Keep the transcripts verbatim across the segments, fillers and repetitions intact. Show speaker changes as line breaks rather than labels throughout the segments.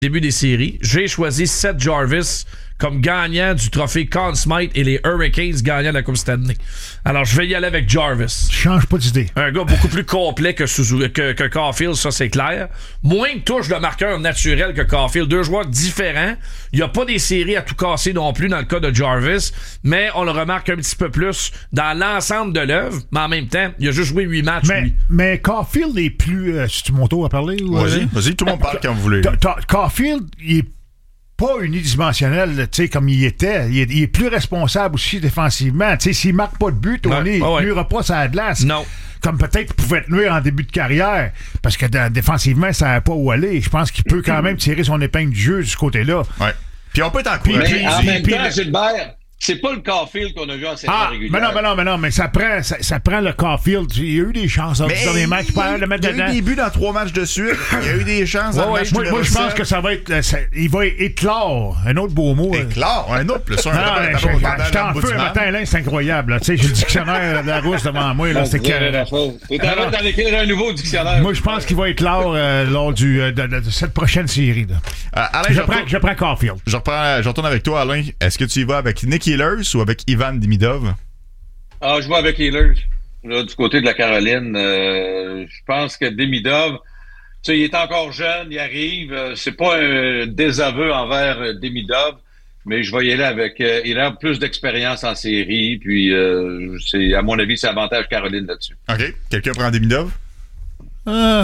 début des séries. J'ai choisi Seth Jarvis comme gagnant du trophée Conn Smythe et les Hurricanes gagnant de la Coupe Stanley. Alors, je vais y aller avec Jarvis.
Change pas d'idée.
Un gars beaucoup plus complet que, Suzuki, que, que Caulfield, ça c'est clair. Moins de touches de marqueur naturel que Caulfield. Deux joueurs différents. Il n'y a pas des séries à tout casser non plus dans le cas de Jarvis, mais on le remarque un petit peu plus dans l'ensemble de l'œuvre. Mais en même temps, il a juste joué huit matchs,
mais,
lui.
Mais Caulfield est plus... Euh, c'est-tu mon tour à parler? Ou,
vas-y,
euh,
vas-y, tout le monde parle quand vous voulez.
Caulfield, il est pas unidimensionnel, tu sais, comme il était. Il est, il est plus responsable aussi défensivement. Tu sais, s'il marque pas de but, on
ouais,
est,
ouais.
il nuira pas sur la glace.
Non.
Comme peut-être il pouvait te nuire en début de carrière, parce que dans, défensivement, ça n'a pas où aller. Je pense qu'il peut quand même tirer son épingle du jeu de ce côté-là.
Ouais. Puis on peut être encouragé.
Mais en même
puis,
temps,
puis,
Gilbert, c'est pas le Caulfield qu'on a vu en série
Ah,
régulière.
mais non, mais non, mais non, mais ça prend, ça, ça prend le Caulfield. Il y a eu des chances dans les derniers matchs. Il, il, le mettre
il y a
dedans.
eu des buts dans trois matchs de suite. Il y a eu des chances dans
ouais,
le match
Moi, moi je pense que ça va être... Ça, il va éclore. Un autre beau mot.
Éclore, un autre plus un.
Non, non, j'étais en feu un matin, là, c'est incroyable. Tu sais, j'ai le dictionnaire de la Rousse devant moi. Là, c'était carré.
Tu es en train d'en écrire un nouveau dictionnaire.
Moi, je pense qu'il va éclore euh, lors du, euh, de, de, de cette prochaine série. Là.
Euh, Alain,
je,
je,
prends,
retourne,
je prends Caulfield.
Je, reprends, je retourne avec toi, Alain. Est-ce que tu y vas avec Nick Ehlers ou avec Ivan Demidov?
Ah, je vais avec Ehlers. Là, du côté de la Caroline, euh, je pense que Demidov, tu sais, il est encore jeune, il arrive. Euh, c'est pas un désaveu envers euh, Demidov, mais je vais y aller avec. Euh, il a plus d'expérience en série, puis euh, c'est, à mon avis, c'est avantage Caroline là-dessus.
OK. Quelqu'un prend Demidov?
Euh...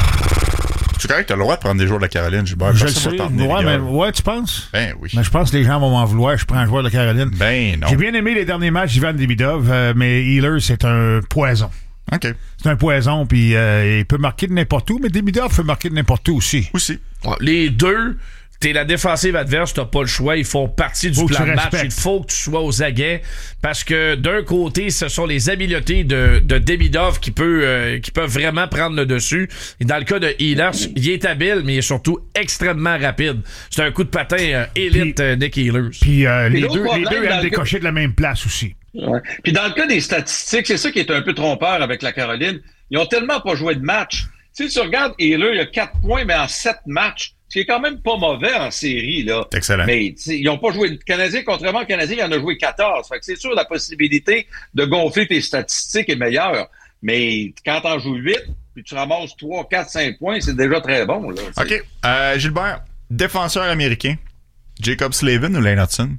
C'est correct, t'as le droit de prendre des joueurs de la Caroline, Gilbert.
Je le sais. Ouais, mais, ouais, tu penses?
Ben oui.
Mais je pense que les gens vont m'en vouloir. Je prends un joueur de la Caroline.
Ben non.
J'ai bien aimé les derniers matchs d'Ivan Demidov, euh, mais Ehlers, c'est un poison.
OK.
C'est un poison, puis euh, il peut marquer de n'importe où, mais Demidov peut marquer de n'importe où aussi.
Aussi.
Les deux... T'es la défensive adverse, t'as pas le choix, ils font partie du
faut
plan de match.
Respectes.
Il faut que tu sois aux aguets parce que d'un côté, ce sont les habiletés de, de Demidov qui, peut, euh, qui peuvent vraiment prendre le dessus. Et dans le cas de Ehlers, il est habile, mais il est surtout extrêmement rapide. C'est un coup de patin euh, élite, puis, euh, Nick Ehlers.
Puis euh, les, deux,
problème,
les deux aiment
le...
décocher de la même place aussi.
Ouais. Puis dans le cas des statistiques, c'est ça qui est un peu trompeur avec la Caroline. Ils ont tellement pas joué de match. Tu sais, tu regardes Ehlers, il a quatre points, mais en sept matchs. Ce qui est quand même pas mauvais en série, là.
Excellent.
Mais ils n'ont pas joué. Le Canadien, contrairement au Canadien, il en a joué quatorze. Fait que c'est sûr, la possibilité de gonfler tes statistiques est meilleure. Mais quand t'en joues huit, puis tu ramasses trois, quatre, cinq points, c'est déjà très bon, là. T'sais.
OK. Euh, Gilbert, défenseur américain, Jacob Slavin ou Lane Hudson?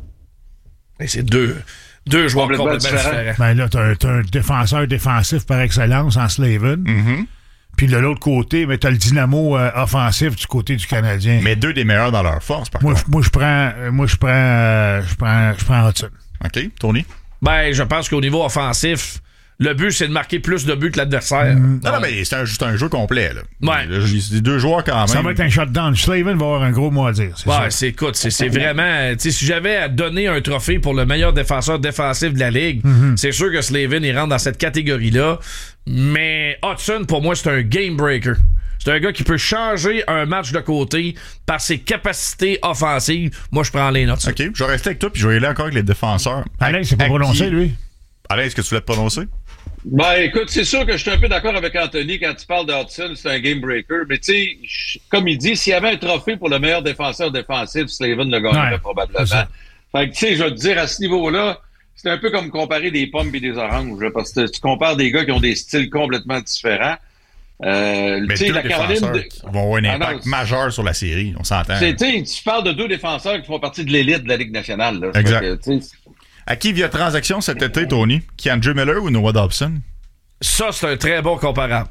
Et c'est deux, deux joueurs complètement, complètement différents. différents.
Ben là, t'as un, t'as un défenseur défensif par excellence en Slavin.
Mm-hmm.
Puis de l'autre côté, mais t'as le dynamo euh, offensif du côté du Canadien.
Mais deux des meilleurs dans leur force, par
moi,
contre.
Moi, je prends, moi, je prends, euh, je prends, je prends Hudson.
OK. Tony?
Ben, je pense qu'au niveau offensif, le but, c'est de marquer plus de buts que l'adversaire.
Mmh. Non, non, mais c'est un, juste un jeu complet, là.
Ouais.
Là, c'est deux joueurs quand même.
Ça va être un shutdown. Slavin va avoir un gros mot à dire. C'est
ouais,
ça.
c'est, écoute, c'est, c'est vraiment... Tu sais, si j'avais à donner un trophée pour le meilleur défenseur défensif de la Ligue, mm-hmm. c'est sûr que Slavin, il rentre dans cette catégorie-là. Mais Hudson, pour moi, c'est un game breaker. C'est un gars qui peut changer un match de côté par ses capacités offensives. Moi, je prends Lane Hudson.
OK, je vais rester avec toi, puis je vais y aller encore avec les défenseurs.
Alain, c'est pas prononcé, lui.
Alain, est-ce que tu voulais te prononcer?
Ben, écoute, c'est sûr que je suis un peu d'accord avec Anthony quand tu parles de Hudson, c'est un game breaker. Mais tu sais, comme il dit, s'il y avait un trophée pour le meilleur défenseur défensif, Slavin le gagnerait ouais, probablement. Fait que tu sais, je vais te dire, à ce niveau-là, c'est un peu comme comparer des pommes et des oranges. Parce que tu compares des gars qui ont des styles complètement différents. Euh,
mais deux
la Caroline
de... qui vont avoir un impact ah non, majeur sur la série, on s'entend.
Tu parles de deux défenseurs qui font partie de l'élite de la Ligue nationale. Là.
Exact.
Que,
à qui via transaction cet été, Tony? Keandre Miller ou Noah Dobson?
Ça, c'est un très bon comparable.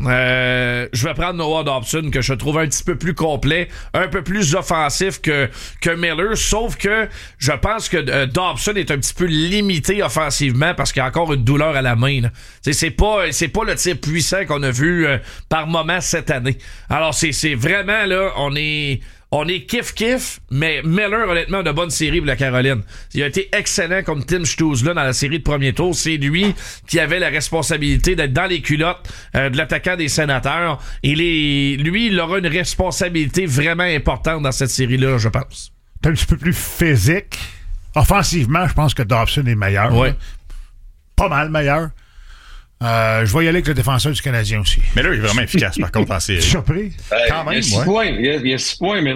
Euh, je vais prendre Noah Dobson, que je trouve un petit peu plus complet, un peu plus offensif que, que Miller, sauf que je pense que euh, Dobson est un petit peu limité offensivement parce qu'il a encore une douleur à la main. C'est pas, c'est pas le tir puissant qu'on a vu euh, par moment cette année. Alors, c'est, c'est vraiment, là, on est... On est kiff-kiff, mais Miller, honnêtement, de bonne série pour la Caroline. Il a été excellent comme Tim Stützle dans la série de premier tour. C'est lui qui avait la responsabilité d'être dans les culottes euh, de l'attaquant des Sénateurs. Et les, lui, il aura une responsabilité vraiment importante dans cette série-là, je pense.
T'es un petit peu plus physique. Offensivement, je pense que Dobson est meilleur.
Ouais.
Pas mal meilleur. Euh, je vais y aller avec le défenseur du Canadien aussi.
Mais là, il est vraiment efficace, par contre, en série.
Surpris?
Euh,
Quand même,
il y a six
ouais.
points. Il y a, il y a six points, mais